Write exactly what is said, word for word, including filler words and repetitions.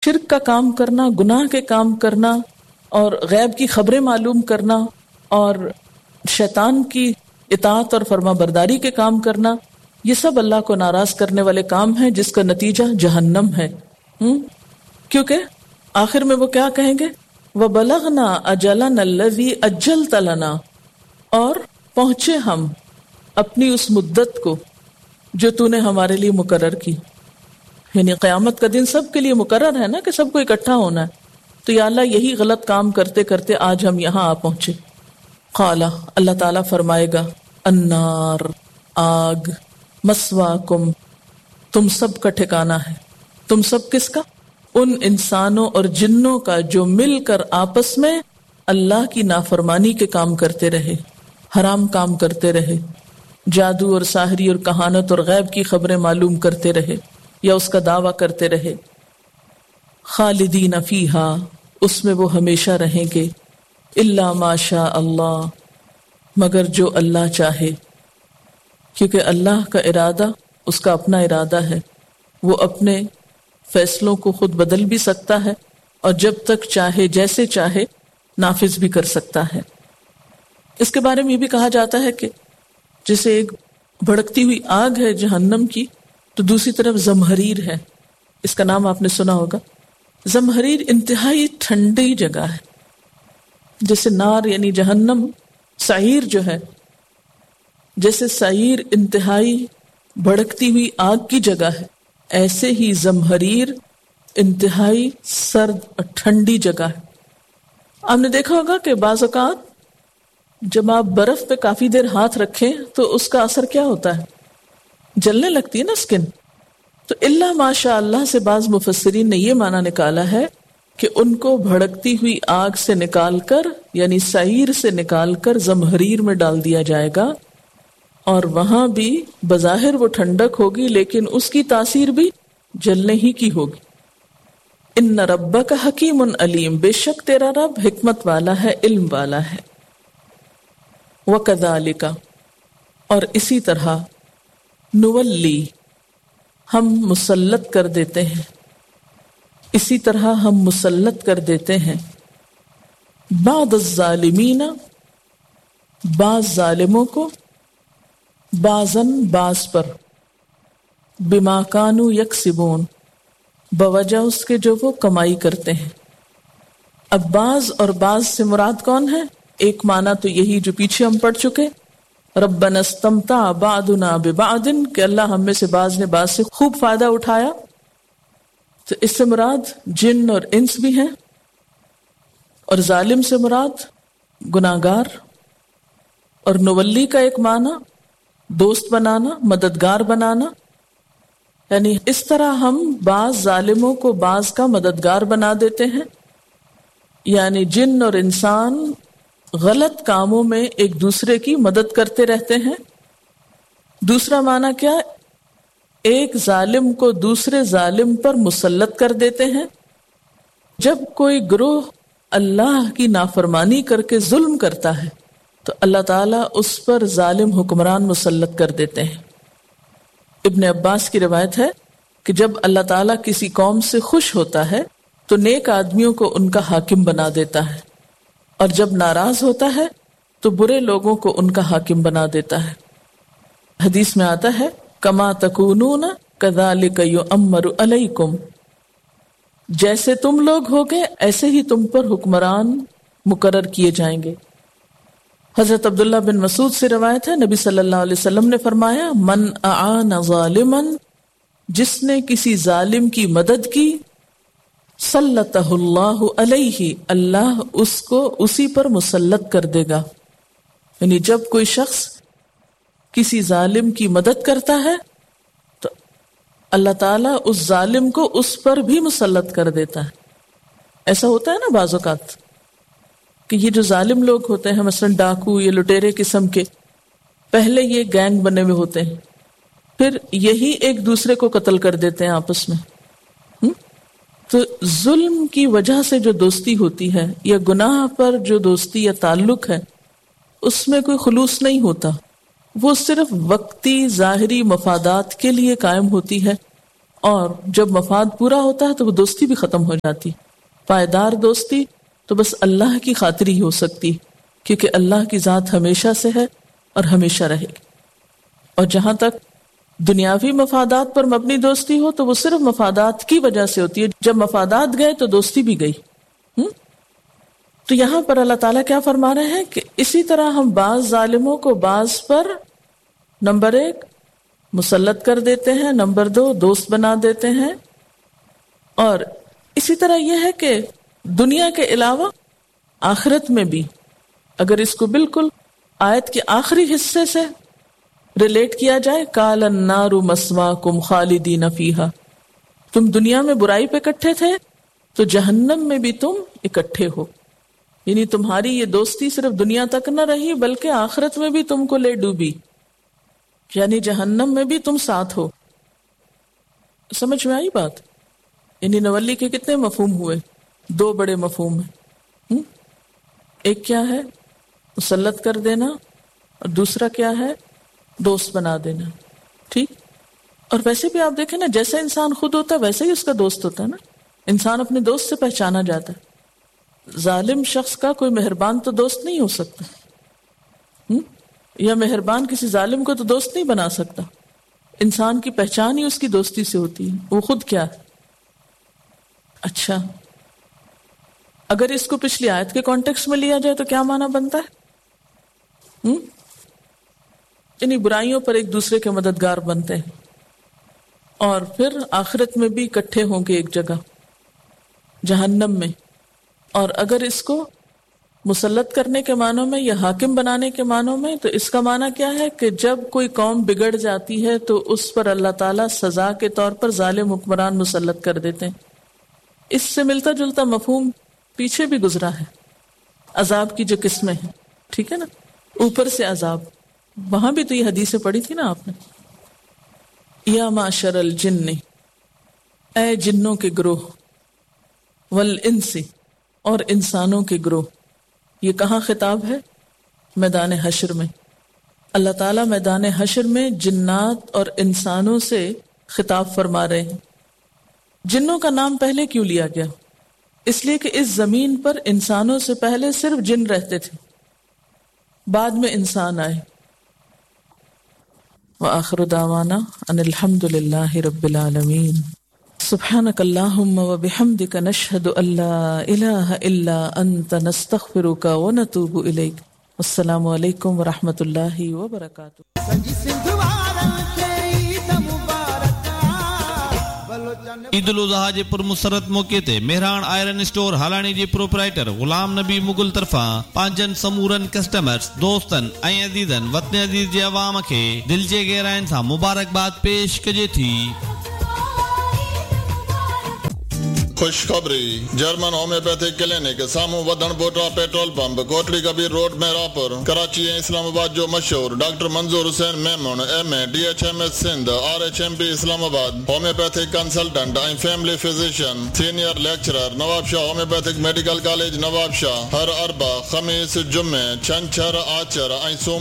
شرک کا کام کرنا، گناہ کے کام کرنا اور غیب کی خبریں معلوم کرنا اور شیطان کی اطاعت اور فرما برداری کے کام کرنا، یہ سب اللہ کو ناراض کرنے والے کام ہیں جس کا نتیجہ جہنم ہے. ہم؟ کیونکہ آخر میں وہ کیا کہیں گے؟ وَبَلَغْنَا أَجَلَنَا الَّذِي أَجَّلْتَ لَنَا، اور پہنچے ہم اپنی اس مدت کو جو تو نے ہمارے لیے مقرر کی. یعنی قیامت کا دن سب کے لیے مقرر ہے نا کہ سب کو اکٹھا ہونا ہے. تو یا اللہ یہی غلط کام کرتے کرتے آج ہم یہاں آ پہنچے. قال، اللہ تعالیٰ فرمائے گا، النار، آگ، مسواکم، تم سب کا ٹھکانہ ہے. تم سب کس کا؟ ان انسانوں اور جنوں کا جو مل کر آپس میں اللہ کی نافرمانی کے کام کرتے رہے، حرام کام کرتے رہے، جادو اور ساحری اور کہانت اور غیب کی خبریں معلوم کرتے رہے یا اس کا دعویٰ کرتے رہے. خالدین فیہا، اس میں وہ ہمیشہ رہیں گے. الا ما شاء اللہ، مگر جو اللہ چاہے، کیونکہ اللہ کا ارادہ اس کا اپنا ارادہ ہے. وہ اپنے فیصلوں کو خود بدل بھی سکتا ہے اور جب تک چاہے جیسے چاہے نافذ بھی کر سکتا ہے. اس کے بارے میں یہ بھی کہا جاتا ہے کہ جیسے ایک بھڑکتی ہوئی آگ ہے جہنم کی، تو دوسری طرف زمہریر ہے. اس کا نام آپ نے سنا ہوگا. زمہریر انتہائی ٹھنڈی جگہ ہے. جیسے نار یعنی جہنم، سعیر جو ہے، جیسے سعیر انتہائی بھڑکتی ہوئی آگ کی جگہ ہے، ایسے ہی زمہریر انتہائی سرد اور ٹھنڈی جگہ ہے. آپ نے دیکھا ہوگا کہ بعض اوقات جب آپ برف پہ کافی دیر ہاتھ رکھیں تو اس کا اثر کیا ہوتا ہے؟ جلنے لگتی ہے نا اسکن. تو اللہ ماشاء اللہ سے بعض مفسرین نے یہ معنی نکالا ہے کہ ان کو بھڑکتی ہوئی آگ سے نکال کر، یعنی سعیر سے نکال کر زمہریر میں ڈال دیا جائے گا، اور وہاں بھی بظاہر وہ ٹھنڈک ہوگی لیکن اس کی تاثیر بھی جلنے ہی کی ہوگی. ان ربک حکیم علیم، بے شک تیرا رب حکمت والا ہے، علم والا ہے. وَكَذَلِكَ، اور اسی طرح، نولی، ہم مسلط کر دیتے ہیں، اسی طرح ہم مسلط کر دیتے ہیں، بعض الظالمین، بعض ظالموں کو، بعضاً بعض پر، بما کانوا یکسبون، بوجہ اس کے جو وہ کمائی کرتے ہیں. اب بعض اور بعض سے مراد کون ہے؟ ایک معنی تو یہی جو پیچھے ہم پڑھ چکے، ربنا استمتع بعضنا ببعض، کہ اللہ ہم میں سے بعض نے بعض سے خوب فائدہ اٹھایا. تو اس سے مراد جن اور انس بھی ہیں، اور ظالم سے مراد گناہگار. اور نولی کا ایک معنی دوست بنانا، مددگار بنانا، یعنی اس طرح ہم بعض ظالموں کو بعض کا مددگار بنا دیتے ہیں. یعنی جن اور انسان غلط کاموں میں ایک دوسرے کی مدد کرتے رہتے ہیں. دوسرا معنی کیا؟ ایک ظالم کو دوسرے ظالم پر مسلط کر دیتے ہیں. جب کوئی گروہ اللہ کی نافرمانی کر کے ظلم کرتا ہے تو اللہ تعالیٰ اس پر ظالم حکمران مسلط کر دیتے ہیں. ابن عباس کی روایت ہے کہ جب اللہ تعالیٰ کسی قوم سے خوش ہوتا ہے تو نیک آدمیوں کو ان کا حاکم بنا دیتا ہے، اور جب ناراض ہوتا ہے تو برے لوگوں کو ان کا حاکم بنا دیتا ہے. حدیث میں آتا ہے کما تکونون کذالک یؤمر علیکم، جیسے تم لوگ ہوگے ایسے ہی تم پر حکمران مقرر کیے جائیں گے. حضرت عبداللہ بن مسعود سے روایت ہے، نبی صلی اللہ علیہ وسلم نے فرمایا من اعان ظالما، جس نے کسی ظالم کی مدد کی، سلطہ اللہ علیہ، اللہ اس کو اسی پر مسلط کر دے گا. یعنی جب کوئی شخص کسی ظالم کی مدد کرتا ہے تو اللہ تعالیٰ اس ظالم کو اس پر بھی مسلط کر دیتا ہے. ایسا ہوتا ہے نا بعض اوقات کہ یہ جو ظالم لوگ ہوتے ہیں، مثلا ڈاکو یا لٹیرے قسم کے، پہلے یہ گینگ بنے ہوئے ہوتے ہیں، پھر یہی ایک دوسرے کو قتل کر دیتے ہیں آپس میں. تو ظلم کی وجہ سے جو دوستی ہوتی ہے یا گناہ پر جو دوستی یا تعلق ہے، اس میں کوئی خلوص نہیں ہوتا. وہ صرف وقتی ظاہری مفادات کے لیے قائم ہوتی ہے اور جب مفاد پورا ہوتا ہے تو وہ دوستی بھی ختم ہو جاتی. پائیدار دوستی تو بس اللہ کی خاطر ہی ہو سکتی، کیونکہ اللہ کی ذات ہمیشہ سے ہے اور ہمیشہ رہے گی. اور جہاں تک دنیاوی مفادات پر مبنی دوستی ہو تو وہ صرف مفادات کی وجہ سے ہوتی ہے. جب مفادات گئے تو دوستی بھی گئی. ہم؟ تو یہاں پر اللہ تعالیٰ کیا فرما رہے ہیں کہ اسی طرح ہم بعض ظالموں کو بعض پر نمبر ایک مسلط کر دیتے ہیں، نمبر دو دوست بنا دیتے ہیں. اور اسی طرح یہ ہے کہ دنیا کے علاوہ آخرت میں بھی اگر اس کو بالکل آیت کے آخری حصے سے ریلیٹ کیا جائے، قال النار مسواکم خالدین فیہا، تم دنیا میں برائی پہ اکٹھے تھے تو جہنم میں بھی تم اکٹھے ہو. یعنی تمہاری یہ دوستی صرف دنیا تک نہ رہی بلکہ آخرت میں بھی تم کو لے ڈوبی، یعنی جہنم میں بھی تم ساتھ ہو. سمجھ میں آئی بات؟ یعنی نولی کے کتنے مفہوم ہوئے؟ دو بڑے مفہوم ہیں. ایک کیا ہے؟ مسلط کر دینا، اور دوسرا کیا ہے؟ دوست بنا دینا. ٹھیک. اور ویسے بھی آپ دیکھیں نا، جیسا انسان خود ہوتا ہے ویسے ہی اس کا دوست ہوتا ہے نا. انسان اپنے دوست سے پہچانا جاتا ہے. ظالم شخص کا کوئی مہربان تو دوست نہیں ہو سکتا، یا مہربان کسی ظالم کو تو دوست نہیں بنا سکتا. انسان کی پہچان ہی اس کی دوستی سے ہوتی ہے. وہ خود کیا ہے؟ اچھا، اگر اس کو پچھلی آیت کے کانٹیکسٹ میں لیا جائے تو کیا معنی بنتا ہے؟ یعنی برائیوں پر ایک دوسرے کے مددگار بنتے ہیں اور پھر آخرت میں بھی اکٹھے ہوں گے ایک جگہ جہنم میں. اور اگر اس کو مسلط کرنے کے معنوں میں یا حاکم بنانے کے معنوں میں تو اس کا معنی کیا ہے کہ جب کوئی قوم بگڑ جاتی ہے تو اس پر اللہ تعالیٰ سزا کے طور پر ظالم حکمران مسلط کر دیتے ہیں. اس سے ملتا جلتا مفہوم پیچھے بھی گزرا ہے، عذاب کی جو قسمیں ہیں. ٹھیک ہے نا، اوپر سے عذاب. وہاں بھی تو یہ حدیثیں پڑھی تھی نا آپ نے، یا معشر الجن، اے جنوں کے گروہ، والانس، اور انسانوں کے گروہ. یہ کہاں خطاب ہے؟ میدان حشر میں. اللہ تعالیٰ میدان حشر میں جنات اور انسانوں سے خطاب فرما رہے ہیں. جنوں کا نام پہلے کیوں لیا گیا؟ اس لیے کہ اس زمین پر انسانوں سے پہلے صرف جن رہتے تھے، بعد میں انسان آئے. وآخر دعوانا ان الحمد للہ رب العالمین. سبحانک اللہم وبحمدک نشہد ان لا الہ الا انت نستغفرک ونتوب الیک. السلام علیکم ورحمۃ اللہ وبرکاتہ. عید الاضحیٰ جے پر مسرت موقع تے مہران آئرن اسٹور ہلانی جے پروپرائٹر غلام نبی مغل طرفان پانچن سمورن کسٹمرز دوستن ऐं عزیزن وطن عزیز جے عوام کے دل جے گہرائن سان مبارکباد پیش کجے تھی. خوشخبری، جرمن ہومیوپیتھک کلینک سامو ودن بوٹا پیٹرول پمپ کوٹلی کبیر روڈ میراپور کراچی اسلام آباد جو مشہور doctor Manzoor Hussain میمون M a D H M S Sindh are H M P اسلام آباد ہومیوپیتھک کنسلٹنٹ ऐं فیملی فزیشین سینئر لیکچرر نواب شاہ ہومیوپیتھک میڈیکل کالج نواب شاہ ہر اربع خمیس جمعے چھنچھر آچر ऐं